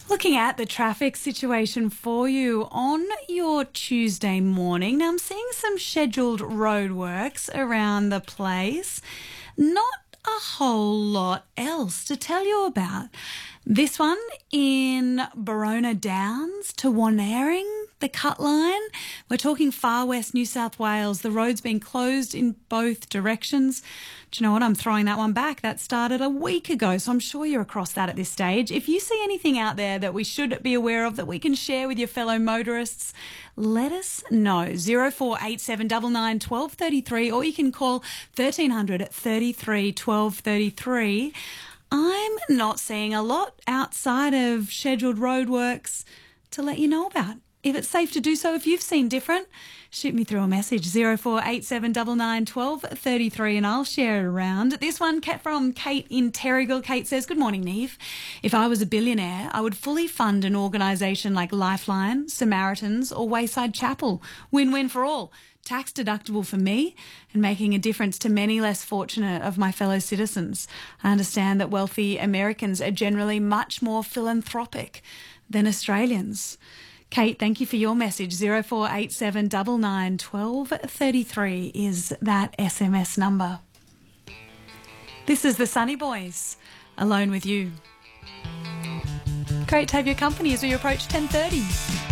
Looking at the traffic situation for you on your Tuesday morning. Now, I'm seeing some scheduled roadworks around the place. Not a whole lot else to tell you about. This one in Barona Downs to Wanering, the cut line. We're talking far west New South Wales. The road's been closed in both directions. Do you know what? I'm throwing that one back. That started a week ago, so I'm sure you're across that at this stage. If you see anything out there that we should be aware of that we can share with your fellow motorists, let us know. 0487 99 1233, or you can call 1300 33 1233. I'm not seeing a lot outside of scheduled roadworks to let you know about. If it's safe to do so, if you've seen different, shoot me through a message, 0487 99 1233, and I'll share it around. This one from Kate in Terrigal. Kate says, "Good morning, Neve. If I was a billionaire, I would fully fund an organisation like Lifeline, Samaritans or Wayside Chapel. Win-win for all. Tax deductible for me and making a difference to many less fortunate of my fellow citizens. I understand that wealthy Americans are generally much more philanthropic than Australians." Kate, thank you for your message. 0487 99 1233 is that SMS number. This is the Sunny Boys, Alone With You. Great to have your company as we approach 10:30.